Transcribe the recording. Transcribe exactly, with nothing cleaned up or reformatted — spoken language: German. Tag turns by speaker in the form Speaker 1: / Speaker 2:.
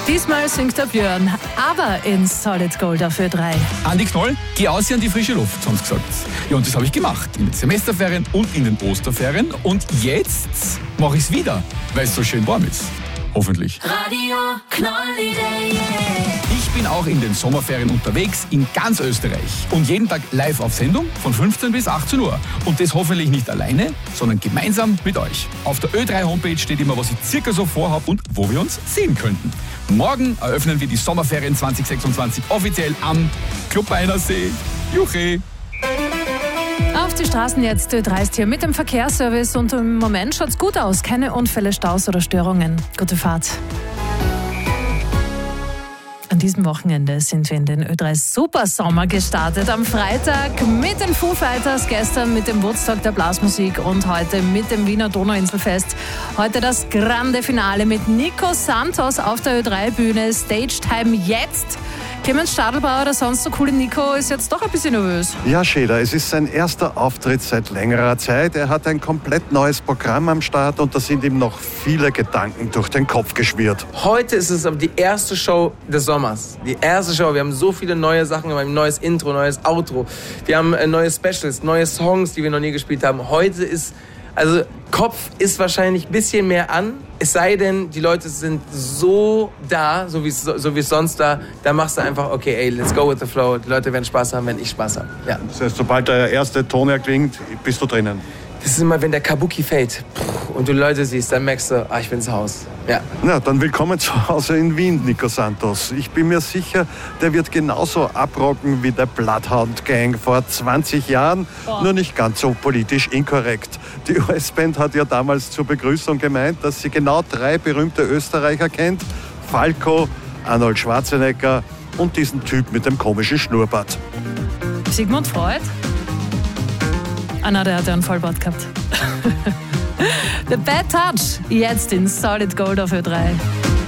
Speaker 1: Diesmal singt der Björn, aber in Solid Gold auf Ö drei.
Speaker 2: Andi Knoll, geh aus hier an die frische Luft, haben sie gesagt. Ja, und das habe ich gemacht. In den Semesterferien und in den Osterferien. Und jetzt mache ich es wieder, weil es so schön warm ist. Hoffentlich.
Speaker 3: Radio Knoll-Idee.
Speaker 2: Ich bin auch in den Sommerferien unterwegs in ganz Österreich. Und jeden Tag live auf Sendung von fünfzehn bis achtzehn Uhr. Und das hoffentlich nicht alleine, sondern gemeinsam mit euch. Auf der Ö drei Homepage steht immer, was ich circa so vorhabe und wo wir uns sehen könnten. Morgen eröffnen wir die Sommerferien zwanzig sechsundzwanzig offiziell am Club Einersee. Juche!
Speaker 1: Auf die Straßen jetzt, Ö drei ist hier mit dem Verkehrsservice und im Moment schaut's gut aus. Keine Unfälle, Staus oder Störungen. Gute Fahrt. An diesem Wochenende sind wir in den Ö drei Supersommer gestartet. Am Freitag mit den Foo Fighters, gestern mit dem Woodstock der Blasmusik und heute mit dem Wiener Donauinselfest. Heute das grande Finale mit Nico Santos auf der Ö drei Bühne. Stage Time jetzt. Clemens Stadelbauer, der sonst so coole Nico, ist jetzt doch ein bisschen nervös.
Speaker 4: Ja, Sheila, es ist sein erster Auftritt seit längerer Zeit. Er hat ein komplett neues Programm am Start und da sind ihm noch viele Gedanken durch den Kopf geschwirrt.
Speaker 5: Heute ist es aber die erste Show des Sommers. Die erste Show. Wir haben so viele neue Sachen. Wir haben ein neues Intro, neues Outro. Wir haben neue Specials, neue Songs, die wir noch nie gespielt haben. Heute ist, also Kopf ist wahrscheinlich ein bisschen mehr an. Es sei denn, die Leute sind so da, so wie es so wie es sonst da, da machst du einfach, okay, ey, let's go with the flow. Die Leute werden Spaß haben, wenn ich Spaß habe. Ja.
Speaker 4: Das heißt, sobald der erste Ton erklingt, bist du drinnen.
Speaker 5: Das ist immer, wenn der Kabuki fällt und du Leute siehst, dann merkst du, ah, ich bin zu Hause. Ja.
Speaker 4: Na, dann willkommen zu Hause in Wien, Nico Santos. Ich bin mir sicher, der wird genauso abrocken wie der Bloodhound Gang vor zwanzig Jahren, oh. Nur nicht ganz so politisch inkorrekt. Die U S-Band hat ja damals zur Begrüßung gemeint, dass sie genau drei berühmte Österreicher kennt. Falco, Arnold Schwarzenegger und diesen Typ mit dem komischen Schnurrbart.
Speaker 1: Sigmund Freud? Ah nein, der hat ja einen Vollbart gehabt. The Bad Touch, jetzt in Solid Gold auf Ö drei.